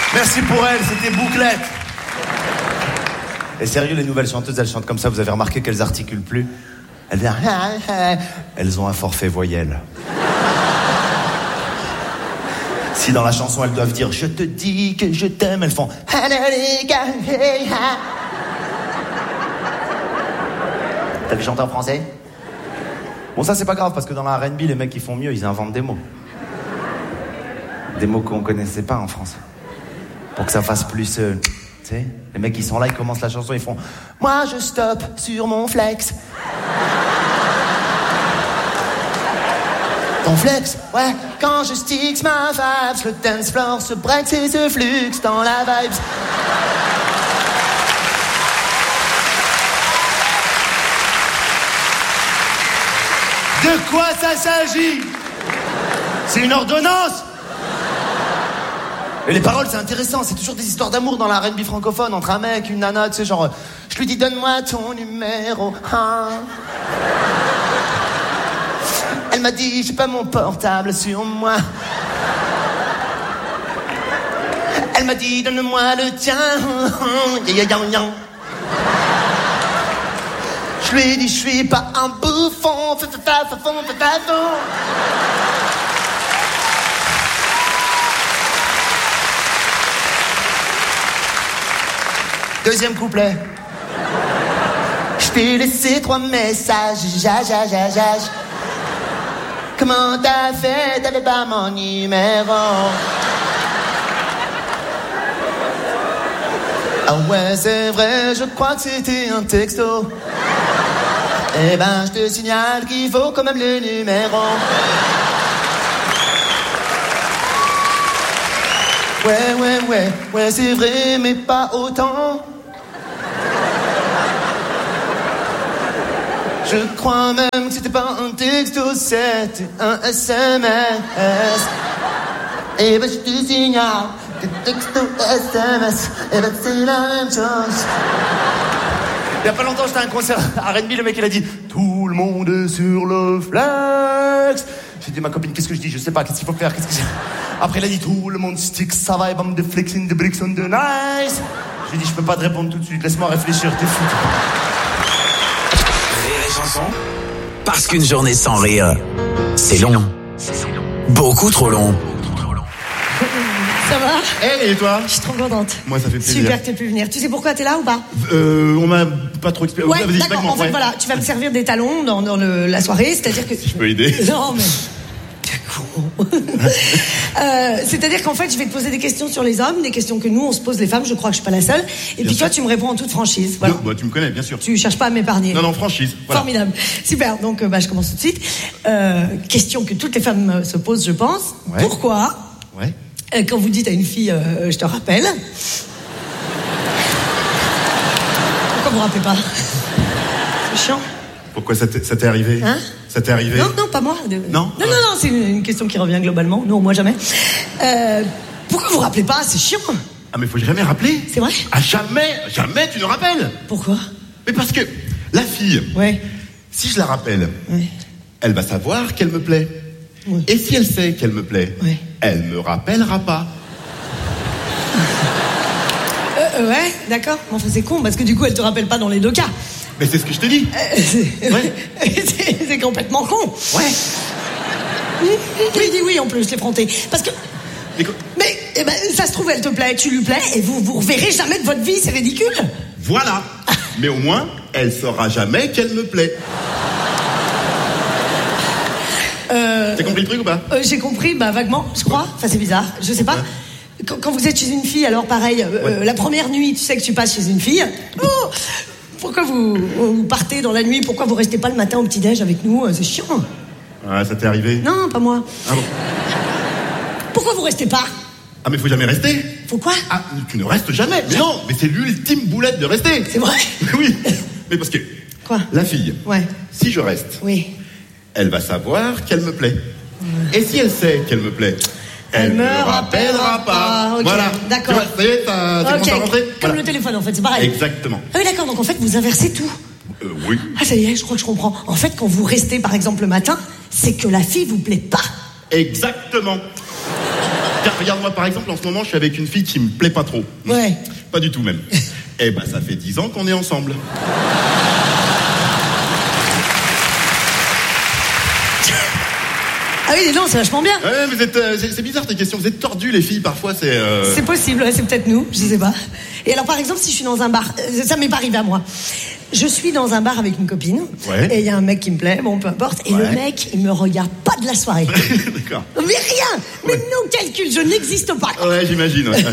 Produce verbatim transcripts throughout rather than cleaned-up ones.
Merci pour elle, c'était Bouclette. Et sérieux, les nouvelles chanteuses, elles chantent comme ça. Vous avez remarqué qu'elles articulent plus? Elles disent... Elles ont un forfait voyelle. Si dans la chanson, elles doivent dire « Je te dis que je t'aime », elles font... T'as vu chanter en français? Bon, ça, c'est pas grave, parce que dans la R and B, les mecs qui font mieux, ils inventent des mots. Des mots qu'on connaissait pas en France. Pour que ça fasse plus... Euh, tu sais, les mecs qui sont là, ils commencent la chanson, ils font « Moi, je stoppe sur mon flex. » Ton flex? Ouais. Quand je sticks ma vibes, le dance floor se breaks et se flux dans la vibes. De quoi ça s'agit? C'est une ordonnance? Et les paroles, c'est intéressant, c'est toujours des histoires d'amour dans la R and B francophone, entre un mec, une nana, tu sais, genre, je lui dis donne-moi ton numéro un. Elle m'a dit j'ai pas mon portable sur moi. Elle m'a dit donne-moi le tien. Je lui ai dit je suis pas un bouffon. Deuxième couplet. Je t'ai laissé trois messages. Ja, ja, ja, ja. Comment t'as fait? T'avais pas mon numéro. Ah ouais, c'est vrai, je crois que c'était un texto. Eh ben, je te signale qu'il faut quand même le numéro. Ouais, ouais, ouais, ouais, c'est vrai, mais pas autant. Je crois même que c'était pas un texto, c'était un S M S. Et ben, je te signale que texto S M S, et ben, c'est la même chose. Il y a pas longtemps, j'étais à un concert R and B, le mec, il a dit « Tout le monde est sur le flex ». J'ai dit « Ma copine, qu'est-ce que je dis? Je sais pas, qu'est-ce qu'il faut faire, qu'est-ce que j'ai... » Après, il a dit « Tout le monde stick, ça va, et bam, de flexing, de bricks on the nice ». J'ai dit « Je peux pas te répondre tout de suite, laisse-moi réfléchir, t'es fou. » Parce qu'une journée sans rire, c'est long. Beaucoup trop long. Ça va? Hey, et toi? Je suis trop contente. Moi, ça fait plaisir. Super que tu aies pu venir. Tu sais pourquoi t'es là ou pas? Euh, on m'a pas trop expliqué. Ouais, d'accord. En fait, ouais. Voilà, tu vas me servir des talons dans, dans le, la soirée, c'est-à-dire que... Si je peux aider. Non, mais... euh, c'est-à-dire qu'en fait je vais te poser des questions sur les hommes, des questions que nous on se pose les femmes, je crois que je suis pas la seule. Et bien puis sûr. Toi tu me réponds en toute franchise. Voilà. Non, bah, tu me connais bien sûr. Tu cherches pas à m'épargner. Non non, franchise. Voilà. Formidable, super. Donc euh, bah, je commence tout de suite. Euh, question que toutes les femmes euh, se posent, je pense. Ouais. Pourquoi ouais. euh, quand vous dites à une fille euh, je te rappelle, pourquoi vous rappelez pas? C'est chiant. Pourquoi ça t'est, ça t'est arrivé? Hein? Ça t'est arrivé? Non, non, pas moi. Non? Non, non, non, c'est une, une question qui revient globalement. Non, moi jamais. Euh, pourquoi vous rappelez pas? C'est chiant. Ah, mais faut jamais rappeler. C'est vrai? Ah, jamais, jamais tu ne rappelles. Pourquoi? Mais parce que la fille, ouais. Si je la rappelle, ouais. Elle va savoir qu'elle me plaît. Ouais. Et si elle sait qu'elle me plaît, ouais. Elle me rappellera pas. euh, ouais, d'accord. Enfin, c'est con, parce que du coup, elle te rappelle pas dans les deux cas. Mais c'est ce que je te dis. Euh, c'est... Ouais. c'est, c'est complètement con. Ouais. Tu lui dis oui en plus, l'effronté. Parce que. Mais, mais eh ben, ça se trouve, elle te plaît, tu lui plais, et vous vous reverrez jamais de votre vie, c'est ridicule. Voilà. Mais au moins, elle saura jamais qu'elle me plaît. Euh, T'as compris le truc ou pas? euh, J'ai compris, bah vaguement, je crois. Enfin, c'est bizarre, je sais pas. Quand, quand vous êtes chez une fille, alors pareil, euh, ouais. La première nuit, tu sais que tu passes chez une fille. Oh, pourquoi vous, vous partez dans la nuit? Pourquoi vous restez pas le matin au petit-déj avec nous? C'est chiant. Ah, ça t'est arrivé? Non, pas moi. Ah bon? Pourquoi vous restez pas? Ah, mais faut jamais rester. Faut quoi? Ah, tu ne restes jamais. Mais non, mais c'est l'ultime boulette de rester. C'est vrai? Mais oui. Mais parce que... Quoi? La fille. Ouais. Si je reste. Oui. Elle va savoir qu'elle me plaît. Ouais. Et si elle sait qu'elle me plaît, elle, elle me rappellera pas. pas. Okay. Voilà. D'accord. Tu vois, ça y est, ça, c'est okay. Bon, rentré. Comme voilà. le téléphone, en fait, c'est pareil. Exactement. Ah oui, d'accord. Donc, en fait, vous inversez tout. Euh, oui. Ah, ça y est, je crois que je comprends. En fait, quand vous restez, par exemple, le matin, c'est que la fille vous plaît pas. Exactement. Regarde, regarde, moi par exemple, en ce moment, je suis avec une fille qui me plaît pas trop. Ouais. Pas du tout même. Eh ben, ça fait dix ans qu'on est ensemble. Ah oui, non, c'est vachement bien. Ouais, vous êtes, euh, c'est, c'est bizarre tes questions. Vous êtes tordus les filles, parfois c'est. Euh... C'est possible, ouais, c'est peut-être nous, je sais pas. Et alors, par exemple, si je suis dans un bar, euh, ça m'est pas arrivé à moi. Je suis dans un bar avec une copine, ouais. Et il y a un mec qui me plaît, bon, peu importe, et ouais. Le mec, il me regarde pas de la soirée. D'accord. Mais rien, mais ouais. Non calcul, je n'existe pas. Ouais, j'imagine. Ouais.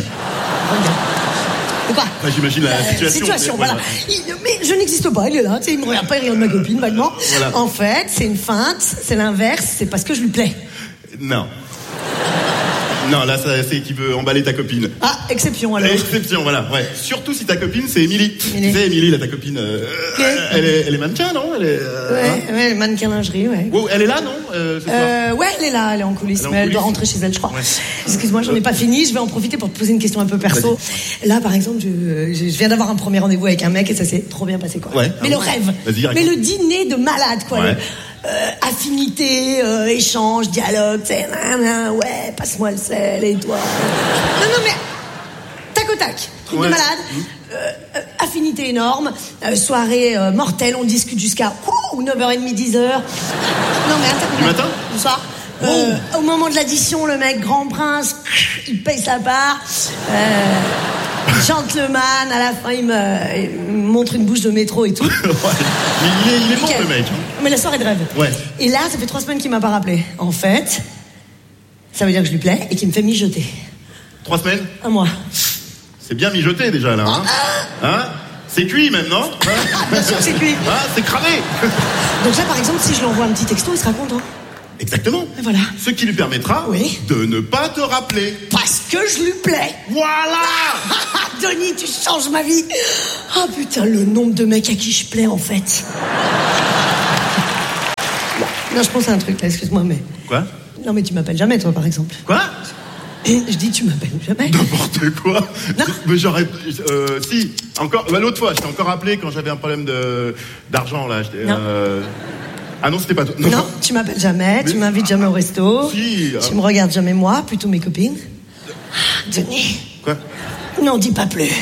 De quoi bah, j'imagine la euh, situation. Situation, mais, voilà. Il, mais je n'existe pas, il est là, tu sais, il me regarde pas, il regarde ma copine, vaguement. Voilà. En fait, c'est une feinte, c'est l'inverse, c'est parce que je lui plais. Non. Non, là, ça, c'est qu'il veut emballer ta copine. Ah, exception alors. Exception, voilà. Ouais. Surtout si ta copine, c'est Émilie. Tu sais, Émilie, là, ta copine, euh, okay. elle, est, elle est mannequin, non? Elle est. Euh, ouais, hein ouais, mannequin lingerie, ouais. Wow, elle est là, non euh, ce soir euh, Ouais, elle est là, elle est en coulisses, elle mais en elle coulisses. Doit rentrer chez elle, je crois. Ouais. Excuse-moi, j'en ai pas fini. Je vais en profiter pour te poser une question un peu perso. Vas-y. Là, par exemple, je, je viens d'avoir un premier rendez-vous avec un mec et ça s'est trop bien passé, quoi. Ouais. Mais ah, le rêve. Vas-y, mais le dîner de malade, quoi. Ouais. Le, Euh, affinité, euh, échange, dialogue, tu sais, ouais, passe-moi le sel et toi. Non, non, mais tac au tac, truc ouais. De malade, mmh. euh, euh, affinité énorme, euh, soirée euh, mortelle, on discute jusqu'à oh, neuf heures trente, dix heures. Non, mais attends. Du matin ? Du soir. Euh, oh. Au moment de l'addition, le mec, grand prince, il paye sa part. Euh, Gentleman, à la fin, il me, il me montre une bouche de métro et tout. Ouais. Il est, il est bon, le mec. Mais la soirée de rêve. Ouais. Et là, ça fait trois semaines qu'il m'a pas rappelé. En fait, ça veut dire que je lui plais et qu'il me fait mijoter. Trois semaines ? Un mois. C'est bien mijoté déjà, là. Hein, ah. Hein ? C'est cuit même, non ? Bien sûr que c'est cuit. Ah, c'est cramé. Donc là, par exemple, si je lui envoie un petit texto, il sera content. Exactement. Et voilà. Ce qui lui permettra oui. de ne pas te rappeler. Parce que je lui plais. Voilà. Denis, tu changes ma vie. Oh putain, le nombre de mecs à qui je plais, en fait. Non, je pense à un truc, là, excuse-moi, mais... Quoi ? Non, mais tu m'appelles jamais, toi, par exemple. Quoi ? Je dis, tu m'appelles jamais. N'importe quoi. Non. Mais j'aurais... Euh, si, encore... Bah, l'autre fois, je t'ai encore appelé quand j'avais un problème de d'argent, là. Non. Euh... Ah non, c'était pas toi. Non, non, tu m'appelles jamais, mais... tu m'invites jamais au resto. Si. Tu euh... me regardes jamais moi, plutôt mes copines. Denis. Quoi ? Non, dis pas plus.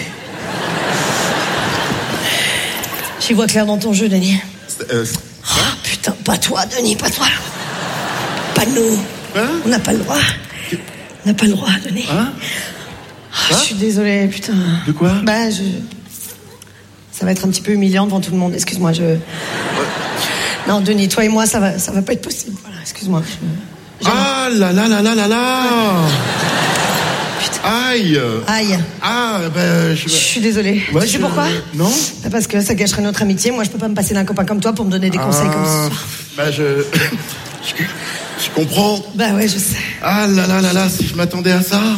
J'y vois clair dans ton jeu, Denis. Euh, oh, putain, pas toi, Denis, pas toi. Pas nous. Hein ? On n'a pas le droit. On n'a pas le droit, Denis. Hein ? Oh, je suis désolée, putain. De quoi ? Bah, je... Ça va être un petit peu humiliant devant tout le monde. Excuse-moi, je... Ouais. Non, Denis, toi et moi, ça va, ça va pas être possible. Voilà, excuse-moi. Je... Ah là là là là là là. Putain. Aïe. Aïe. Ah, ben... Je, je suis désolée. Ouais, tu sais je... pourquoi ? Non. Parce que ça gâcherait notre amitié. Moi, je peux pas me passer d'un copain comme toi pour me donner des conseils ah, comme ça. Bah, je... je... Je comprends. Bah ouais, je sais. Ah là là là là, si je m'attendais à ça.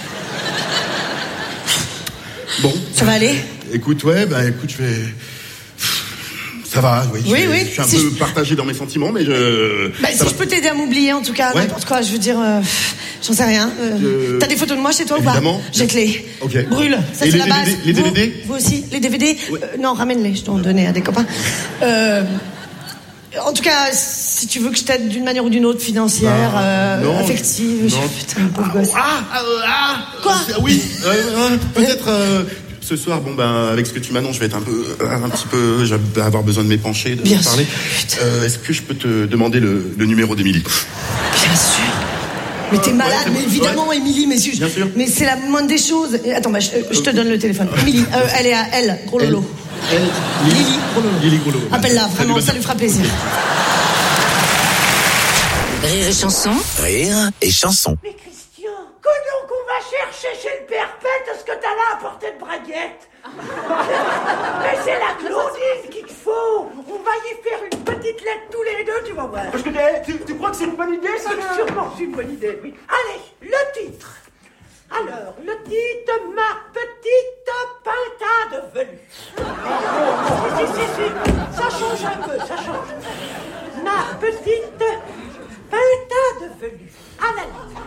Bon. Ça va aller ? Écoute, ouais, bah écoute, je vais... Ça va, oui. Oui, je, oui. Je suis un si peu je... partagé dans mes sentiments, mais je... Bah, si va. je peux t'aider à m'oublier, en tout cas, ouais. N'importe quoi, je veux dire... Euh, j'en sais rien. Euh, je... T'as des photos de moi chez toi Évidemment. ou pas ? J'ai que les... Ok. Brûle, ça et c'est les la D V D, base. Les D V D vous, vous aussi, les D V D ouais. euh, Non, ramène-les, je t'en donnais à des copains. Euh... En tout cas, si tu veux que je t'aide d'une manière ou d'une autre, financière, bah, euh, non, affective... Non. Je... Putain, pauvre gosse. Ah, ah, ah Quoi euh, Oui, euh, peut-être... Euh... Ce soir, bon ben, avec ce que tu m'annonces, je vais être un peu, un petit peu, je vais avoir besoin de m'épancher, de Bien parler. Euh, est-ce que je peux te demander le, le numéro d'Émilie ? Bien sûr. Mais t'es malade, ouais, mais bon. Évidemment, ouais. Émilie, mais, je, Bien sûr. mais c'est la moindre des choses. Attends, bah, je, je te donne le téléphone. Émilie, euh, elle est à elle, gros lolo. Elle, elle Lily, gros lolo. Lily, gros lolo. Appelle-la, vraiment, ça lui fera plaisir. Rire et chanson. Rire et chanson. Mais Christian, que donc on va chercher chez le perpète ce que t'as là à portée de braguette? Mais c'est la Claudine qu'il te faut. On va y faire une petite lettre tous les deux, tu vas voir. Parce que tu, tu crois que c'est une bonne idée, ça? C'est sûrement une bonne idée, oui. Allez, le titre. Alors, le titre, ma petite pintade velue. Si, si, si, ça change un peu, ça change. Ma petite pintade velue. À la ligne.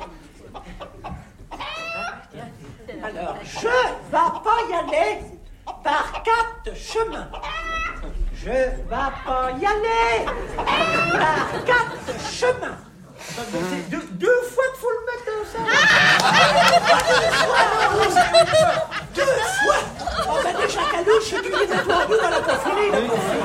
Alors, je vais pas y aller par quatre chemins. Je vais pas y aller par quatre chemins. Deux, deux fois qu'il faut le mettre, ça. Deux fois. Oh ben déjà Calouche, tu les as tordus dans la poitrine.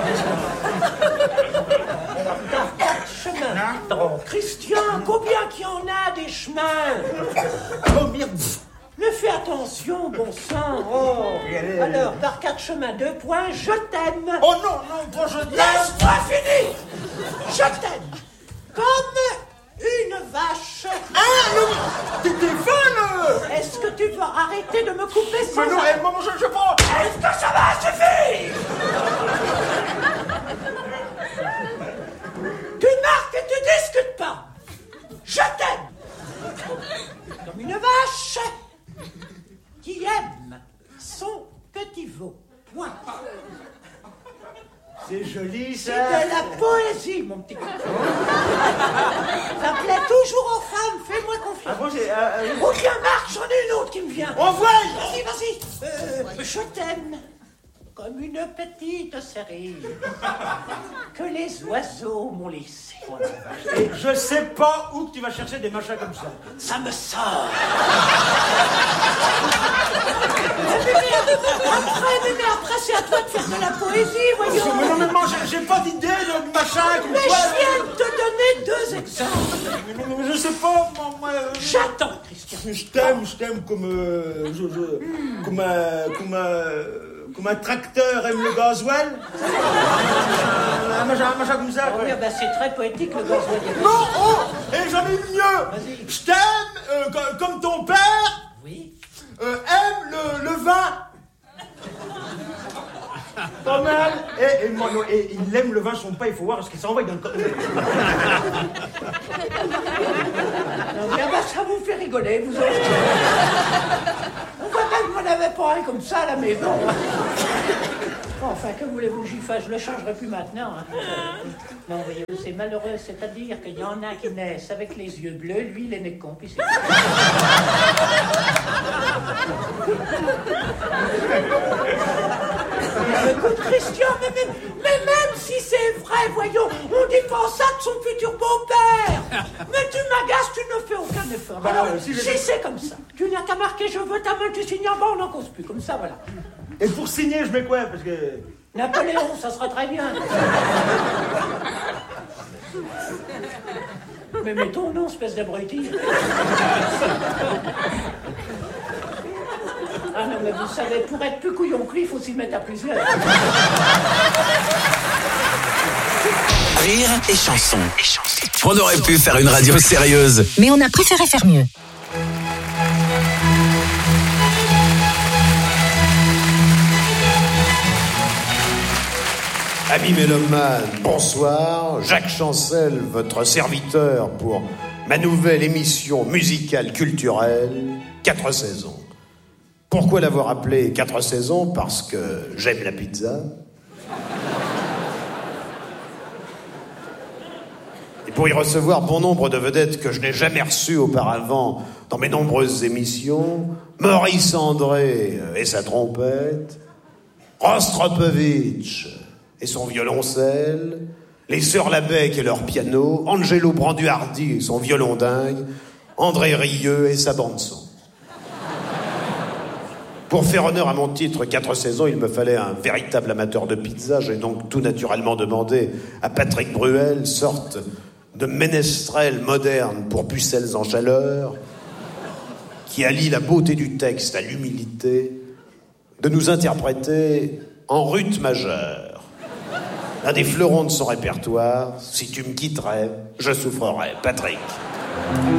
Chemin. Oh, Christian, combien qu'il y en a des chemins? Oh merde. Mais fais attention, bon sang. Oh. Alors, par quatre chemins, deux points, je t'aime. Oh non, non, toi je t'aime. Laisse-moi finir. Je t'aime. Comme une vache. Ah, non, t'es t'es folle. Est-ce que tu peux arrêter de me couper sans Mais non, arrêt? eh, maman, je, je prends. Est-ce que ça va suffire? Tu marques et tu discutes pas. Je t'aime. Comme une vache qui aime son petit veau. Point. C'est joli, C'est ça. de la poésie, mon petit coco. Ça plaît toujours aux femmes, fais-moi Ah confiance. bon, j'ai... Euh, euh, Oh tiens, Marc, j'en ai une autre qui me vient. on voit. Vas-y, vas-y. Euh, je t'aime comme une petite série que les oiseaux m'ont laissée. Et je sais pas où que tu vas chercher des machins comme ça. Ça me sort. mais, mais, mais, après, mais, mais après, c'est à toi de faire de la poésie, voyons. Mais non, mais moi, j'ai, j'ai pas d'idée de machin comme Mais toi. je viens de te donner deux exemples. Mais, mais, mais je sais pas, moi... moi euh, J'attends, Christian. je t'aime, je t'aime comme... Euh, je, je, comme un... Comme un... Comme un tracteur aime le gasoil. Un machin, un machin comme ça. Oui, ben, c'est très poétique, le gasoil. Non, oh, et j'en ai une mieux. Vas-y. Je t'aime euh, co- comme ton père Oui. euh, aime le, le vin. Pas mal. Et, et, moi, non, et il aime le vin, son père, il faut voir ce qu'il s'envoie dans le corps. Non, mais ben, ça vous fait rigoler, vous autres. On voit bien que vous n'avez pas un comme ça à la maison. Enfin, que voulez-vous que j'y fasse? Je le changerai plus maintenant. Hein. Non, voyez-vous, c'est malheureux. C'est-à-dire qu'il y en a qui naissent avec les yeux bleus, lui, il est né con, puis c'est... Mais écoute, Christian, mais, mais, mais même si c'est vrai, voyons, on dit pas ça de son futur beau-père. Mais tu m'agaces, tu ne fais aucun effort. Bah, Alors, euh, si si, je- c'est comme ça, tu n'as qu'à marquer je veux ta main, tu signes en bas, on n'en cause plus, comme ça, voilà. Et pour signer, je mets quoi? Parce que... Napoléon, ça sera très bien. Mais mets ton nom, espèce d'abruti. Ah non, mais vous savez, pour être plus couillon que lui, il faut s'y mettre à plusieurs. Rire et chanson. On aurait pu faire une radio sérieuse. Mais on a préféré faire mieux. Amis mélomanes, bonsoir. Jacques Chancel, votre serviteur pour ma nouvelle émission musicale culturelle, quatre saisons. Pourquoi l'avoir appelée quatre saisons? Parce que j'aime la pizza. Et pour y recevoir bon nombre de vedettes que je n'ai jamais reçues auparavant dans mes nombreuses émissions, Maurice André et sa trompette, Rostropovitch et son violoncelle, les Sœurs Labec et leur piano, Angelo Branduardi et son violon dingue, André Rieu et sa bande-son. Pour faire honneur à mon titre quatre saisons, il me fallait un véritable amateur de pizza. J'ai donc tout naturellement demandé à Patrick Bruel, sorte de ménestrel moderne pour pucelles en chaleur, qui allie la beauté du texte à l'humilité, de nous interpréter en Ruth majeure, l'un des fleurons de son répertoire. Si tu me quitterais, je souffrerais. Patrick.